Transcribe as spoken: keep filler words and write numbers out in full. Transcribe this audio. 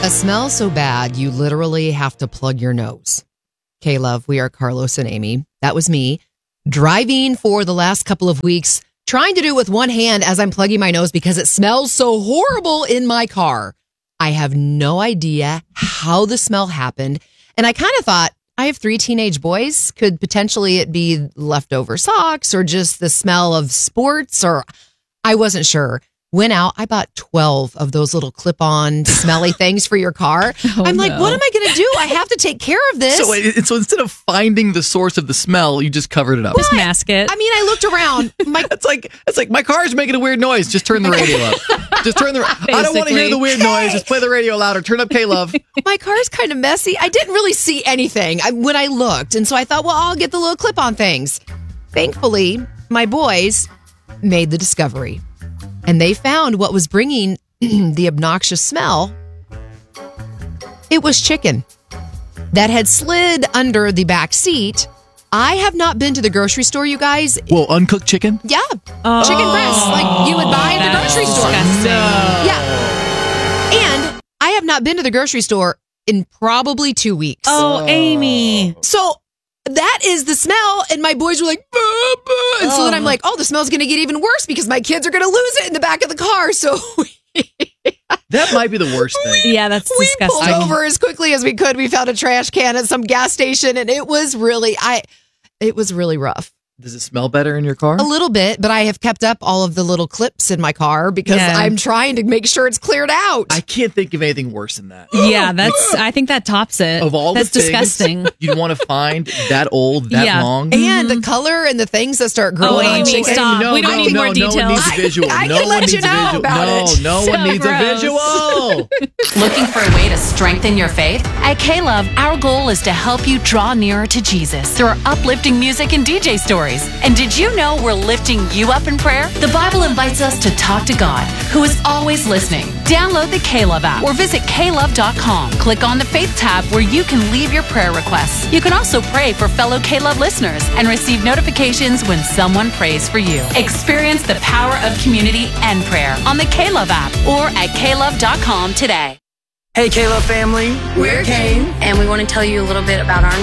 A smell so bad, you literally have to plug your nose. Okay, love, we are Carlos and Amy. That was me driving for the last couple of weeks, trying to do it with one hand as I'm plugging my nose because it smells so horrible in my car. I have no idea how the smell happened. And I kind of thought, I have three teenage boys. Could potentially it be leftover socks or just the smell of sports? Or I wasn't sure. Went out. I bought twelve of those little clip-on smelly things for your car. Oh, I'm like, no. What am I going to do? I have to take care of this. So, so instead of finding the source of the smell, you just covered it up. Just mask it. I mean, I looked around. My It's like it's like my car's making a weird noise. Just turn the radio up. Just turn the. I don't want to hear the weird noise. Just play the radio louder. Turn up K-Love. My car's kind of messy. I didn't really see anything when I looked, and so I thought, well, I'll get the little clip-on things. Thankfully, my boys made the discovery. And they found what was bringing the obnoxious smell. It was chicken that had slid under the back seat. I have not been to the grocery store, you guys. Whoa, uncooked chicken? Yeah. Oh, chicken breasts like you would buy at the grocery store. No. Yeah. And I have not been to the grocery store in probably two weeks. Oh, Amy. So that is the smell, and my boys were like, bah, bah. And so then I'm like, oh, the smell's going to get even worse because my kids are going to lose it in the back of the car. So that might be the worst thing. Yeah, that's we disgusting. pulled over as quickly as we could. We found a trash can at some gas station, and it was really, I, it was really rough. Does it smell better in your car? A little bit, but I have kept up all of the little clips in my car because Yeah. I'm trying to make sure it's cleared out. I can't think of anything worse than that. Yeah, that's. I think that tops it. Of all that's the things disgusting. you'd want to find that old, that Yeah. long. And the color and the things that start growing Oh, on Amy, chicken. stop. No, We don't no, need no, more No details. one needs a visual. I- I no can one let you needs a know visual. about no, it. no So one needs gross. a visual. Looking for a way to strengthen your faith? At K-Love, our goal is to help you draw nearer to Jesus through our uplifting music and D J stories. And did you know we're lifting you up in prayer? The Bible invites us to talk to God, who is always listening. Download the K-Love app or visit K love dot com. Click on the Faith tab where you can leave your prayer requests. You can also pray for fellow K-Love listeners and receive notifications when someone prays for you. Experience the power of community and prayer on the K-Love app or at K love dot com today. Hey, K-Love family. We're Kane, and we want to tell you a little bit about our